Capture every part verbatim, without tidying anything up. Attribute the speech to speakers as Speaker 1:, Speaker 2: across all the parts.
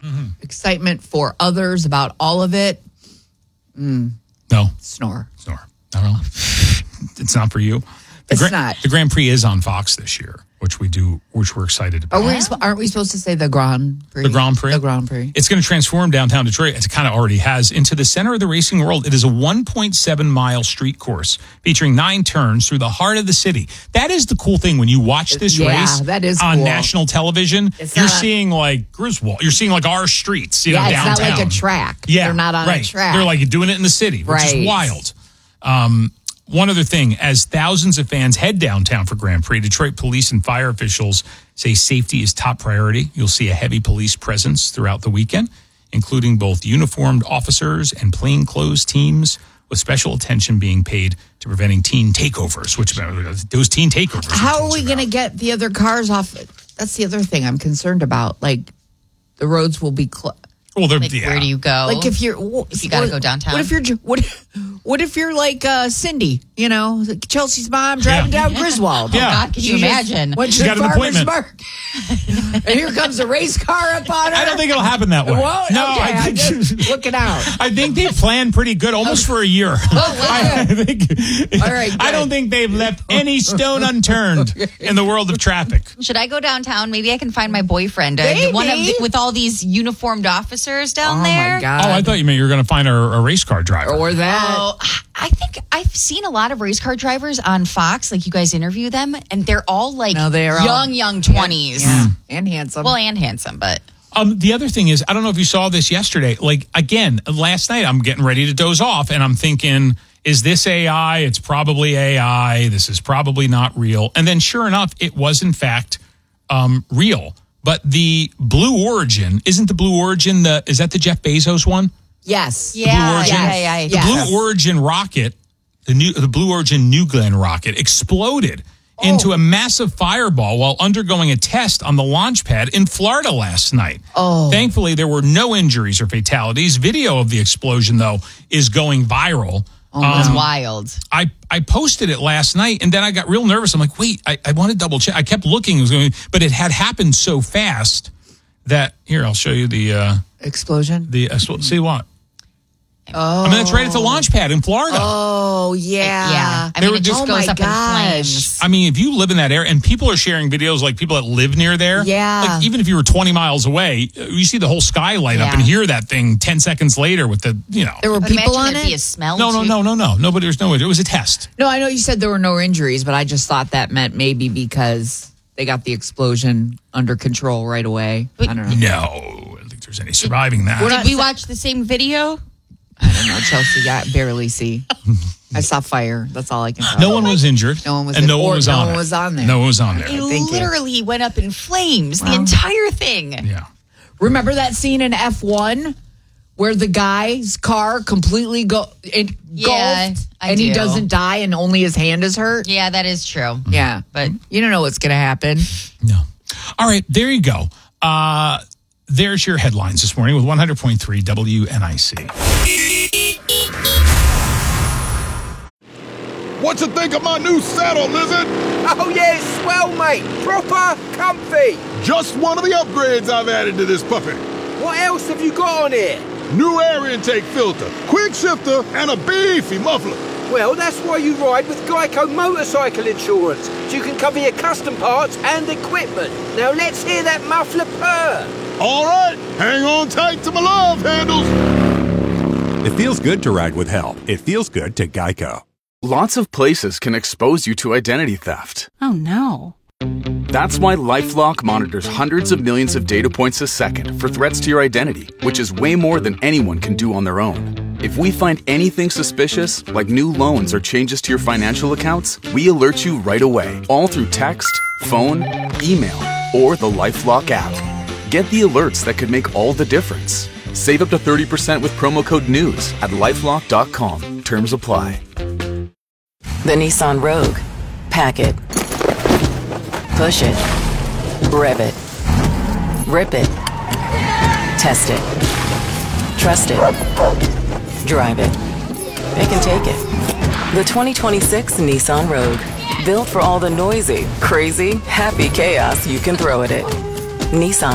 Speaker 1: Mm-hmm.
Speaker 2: Excitement for others about all of it. Mm.
Speaker 1: No.
Speaker 2: Snore.
Speaker 1: Snore. I don't know. It's not for you. The
Speaker 2: It's
Speaker 1: Gra-
Speaker 2: not.
Speaker 1: The Grand Prix is on Fox this year, which we do, which we're excited about.
Speaker 2: Are we, aren't we supposed to say the Grand Prix?
Speaker 1: The Grand Prix?
Speaker 2: The Grand Prix.
Speaker 1: It's going to transform downtown Detroit, as it kind of already has, into the center of the racing world. It is a one point seven mile street course featuring nine turns through the heart of the city. That is the cool thing when you watch this
Speaker 2: Yeah,
Speaker 1: race
Speaker 2: that is
Speaker 1: on
Speaker 2: cool.
Speaker 1: national television.
Speaker 2: It's
Speaker 1: You're
Speaker 2: not-
Speaker 1: seeing like Griswold. You're seeing like our streets, you
Speaker 2: Yeah,
Speaker 1: know,
Speaker 2: it's
Speaker 1: downtown.
Speaker 2: not like a track.
Speaker 1: Yeah,
Speaker 2: They're not on
Speaker 1: right.
Speaker 2: a track.
Speaker 1: They're like doing it in the city, which is
Speaker 2: Right.
Speaker 1: wild. Um, one other thing, as thousands of fans head downtown for Grand Prix, Detroit police and fire officials say safety is top priority. You'll see a heavy police presence throughout the weekend, including both uniformed officers and plainclothes teams, with special attention being paid to preventing teen takeovers, which those teen takeovers.
Speaker 2: How are we going to get the other cars off? That's the other thing I'm concerned about. Like, the roads will be closed.
Speaker 1: Well, they're,
Speaker 3: Like,
Speaker 1: yeah.
Speaker 3: where do you go?
Speaker 2: Like if you're,
Speaker 3: If you gotta
Speaker 2: what-
Speaker 3: go downtown?
Speaker 2: What if you're, what, what if you're like uh, Cindy? You know, like Chelsea's mom driving
Speaker 1: Yeah.
Speaker 2: down Griswold.
Speaker 1: Yeah.
Speaker 3: Oh, God, can you
Speaker 2: She just
Speaker 3: imagine?
Speaker 2: Went to
Speaker 1: She
Speaker 2: the
Speaker 1: got an
Speaker 2: farmer's
Speaker 1: appointment.
Speaker 2: market. And here comes a race car up on her.
Speaker 1: I don't think it'll happen that way.
Speaker 2: Well,
Speaker 1: no,
Speaker 2: okay,
Speaker 1: I
Speaker 2: I'm
Speaker 1: think
Speaker 2: just looking out.
Speaker 1: I think they planned pretty good, almost for a year. I think.
Speaker 2: All right,
Speaker 1: I
Speaker 2: good.
Speaker 1: don't think they've left any stone unturned in the world of traffic.
Speaker 3: Should I go downtown? Maybe I can find my boyfriend. Uh,
Speaker 2: Maybe.
Speaker 3: One of the, with all these uniformed officers down
Speaker 2: Oh
Speaker 3: there.
Speaker 2: my God.
Speaker 1: Oh, I thought you meant you were going to find a, a race car driver.
Speaker 2: Or that.
Speaker 3: Oh, I think I've seen a lot of race car drivers on Fox. Like you guys interview them, and they're all like
Speaker 2: No, they are all-
Speaker 3: young, young twenties.
Speaker 2: Yeah. And handsome.
Speaker 3: Well, and handsome, but
Speaker 1: Um, the other thing is, I don't know if you saw this yesterday. Like, again, last night I'm getting ready to doze off, and I'm thinking, is this A I? It's probably A I. This is probably not real. And then sure enough, it was in fact um, real. But the Blue Origin, isn't the Blue Origin, the is that the Jeff Bezos one?
Speaker 2: yes.
Speaker 3: yeah,
Speaker 1: Blue Origin?
Speaker 3: yeah, yeah, yeah.
Speaker 1: The
Speaker 2: Yes.
Speaker 1: Blue Origin rocket, the new the Blue Origin New Glenn rocket, exploded into a massive fireball while undergoing a test on the launch pad in Florida last night.
Speaker 2: Oh.
Speaker 1: Thankfully, there were no injuries or fatalities. Video of the explosion, though, is going viral.
Speaker 3: It's
Speaker 1: Um,
Speaker 3: wild.
Speaker 1: I, I posted it last night, and then I got real nervous. I'm like, wait, I, I want to double check. I kept looking, it was going, but it had happened so fast that, here, I'll show you the, uh,
Speaker 2: Explosion.
Speaker 1: the uh, see what?
Speaker 2: Oh.
Speaker 1: I mean, that's right at the launch pad in Florida.
Speaker 2: Oh, yeah.
Speaker 3: Yeah. I
Speaker 1: They
Speaker 3: mean,
Speaker 1: were
Speaker 3: it just
Speaker 2: oh
Speaker 3: goes
Speaker 2: my
Speaker 3: up
Speaker 2: gosh.
Speaker 3: in flames.
Speaker 1: I mean, if you live in that area, and people are sharing videos, like people that live near there.
Speaker 2: Yeah.
Speaker 1: Like even if you were twenty miles away, you see the whole sky light up
Speaker 3: Yeah.
Speaker 1: and hear that thing ten seconds later with the, you know.
Speaker 2: There were
Speaker 3: But
Speaker 2: people
Speaker 3: imagine
Speaker 2: on
Speaker 3: it'd be a
Speaker 2: it?
Speaker 3: smell.
Speaker 1: No, no,
Speaker 3: too.
Speaker 1: no, no, no. Nobody, there's no, it was a test.
Speaker 2: No, I know you said there were no injuries, but I just thought that meant maybe because they got the explosion under control right away.
Speaker 3: But-
Speaker 2: I don't know.
Speaker 1: No, I don't think there's any surviving that.
Speaker 2: We're
Speaker 3: Did
Speaker 2: not-
Speaker 3: we watch the same video?
Speaker 2: I don't know, Chelsea. I barely see. I saw fire. That's all I can tell.
Speaker 1: No one was injured.
Speaker 2: No one was
Speaker 1: and
Speaker 2: in-
Speaker 1: no one
Speaker 2: or
Speaker 1: was
Speaker 2: no
Speaker 1: on
Speaker 2: one
Speaker 1: it.
Speaker 2: was on there.
Speaker 1: No one was on there.
Speaker 3: It
Speaker 2: Thank you.
Speaker 3: literally went up in flames. The
Speaker 2: Wow.
Speaker 3: entire thing.
Speaker 1: Yeah.
Speaker 2: Remember that scene in F one where the guy's car completely go engulfed
Speaker 3: Yeah, I
Speaker 2: and he
Speaker 3: do.
Speaker 2: doesn't die and only his hand is hurt?
Speaker 3: Yeah, that is true.
Speaker 2: Yeah.
Speaker 3: But
Speaker 2: You don't know what's going to happen.
Speaker 1: No. All right, there you go. Uh, there's your headlines this morning with one hundred point three W N I C.
Speaker 4: What you think of my new saddle, Lizard?
Speaker 5: Oh yeah, it's swell, mate. Proper comfy.
Speaker 4: Just one of the upgrades I've added to this puppy.
Speaker 5: What else have you got on here?
Speaker 4: New air intake filter, quick shifter, and a beefy muffler.
Speaker 5: Well, that's why you ride with Geico Motorcycle Insurance, so you can cover your custom parts and equipment. Now let's hear that muffler purr.
Speaker 4: All right, hang on tight to my love handles.
Speaker 6: It feels good to ride with help. It feels good to Geico.
Speaker 7: Lots of places can expose you to identity theft.
Speaker 8: Oh no.
Speaker 7: That's why LifeLock monitors hundreds of millions of data points a second for threats to your identity, which is way more than anyone can do on their own. If we find anything suspicious, like new loans or changes to your financial accounts, we alert you right away, all through text, phone, email, or the LifeLock app. Get the alerts that could make all the difference. Save up to thirty percent with promo code NEWS at lifelock dot com. Terms apply.
Speaker 9: The Nissan Rogue. Pack it. Push it. Rev it. Rip it. Test it. Trust it. Drive it. It can take it. The twenty twenty-six Nissan Rogue. Built for all the noisy, crazy, happy chaos you can throw at it. Nissan.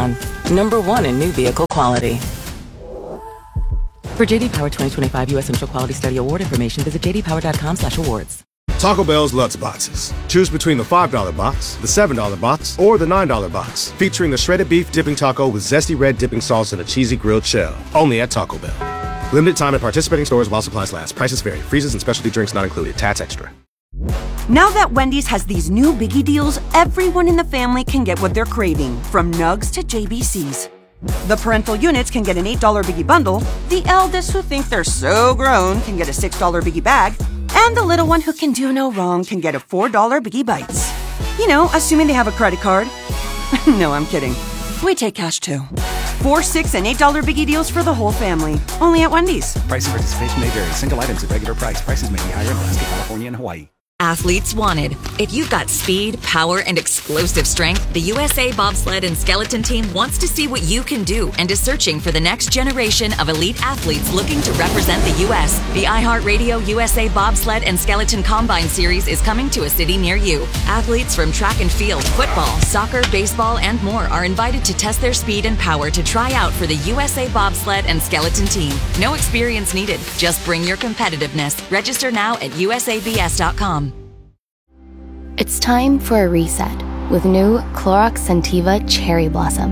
Speaker 9: number one in new vehicle quality. For J D Power twenty twenty-five U S Initial Quality Study Award information, visit j d power dot com slash awards.
Speaker 8: Taco Bell's Lutz Boxes. Choose between the five dollar box, the seven dollar box, or the nine dollar box, featuring a shredded beef dipping taco with zesty red dipping sauce and a cheesy grilled shell. Only at Taco Bell. Limited time at participating stores while supplies last. Prices vary. Freezes and specialty drinks not included. Tats extra.
Speaker 10: Now that Wendy's has these new Biggie deals, everyone in the family can get what they're craving, from nugs to J B Cs. The parental units can get an eight dollar Biggie bundle, the eldest who think they're so grown can get a six dollar Biggie bag, and the little one who can do no wrong can get a four dollar Biggie Bites. You know, assuming they have a credit card. No, I'm kidding. We take cash too. Four, six, and eight dollar Biggie deals for the whole family. Only at Wendy's.
Speaker 11: Price and participation may vary. Single items at regular price. Prices may be higher in Alaska, California, and Hawaii.
Speaker 12: Athletes wanted. If you've got speed, power, and explosive strength, the U S A Bobsled and Skeleton Team wants to see what you can do and is searching for the next generation of elite athletes looking to represent the U S. The iHeartRadio U S A Bobsled and Skeleton Combine Series is coming to a city near you. Athletes from track and field, football, soccer, baseball, and more are invited to test their speed and power to try out for the U S A Bobsled and Skeleton Team. No experience needed. Just bring your competitiveness. Register now at u s a b s dot com.
Speaker 13: It's time for a reset with new Clorox Scentiva Cherry Blossom.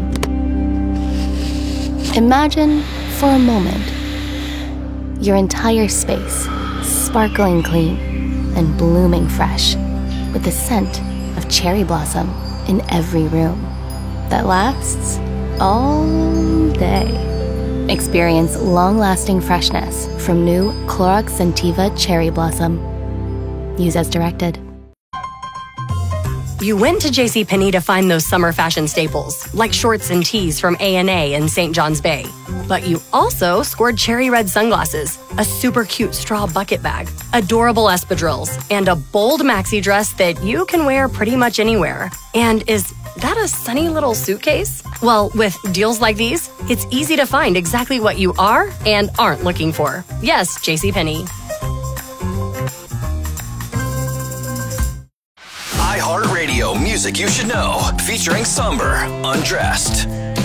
Speaker 13: Imagine, for a moment, your entire space sparkling clean and blooming fresh with the scent of cherry blossom in every room that lasts all day. Experience long-lasting freshness from new Clorox Scentiva Cherry Blossom. Use as directed.
Speaker 14: You went to JCPenney to find those summer fashion staples, like shorts and tees from A and A in Saint John's Bay. But you also scored cherry red sunglasses, a super cute straw bucket bag, adorable espadrilles, and a bold maxi dress that you can wear pretty much anywhere. And is that a sunny little suitcase? Well, with deals like these, it's easy to find exactly what you are and aren't looking for. Yes, JCPenney.
Speaker 15: iHeartRadio Music You Should Know, featuring Somber, Undressed.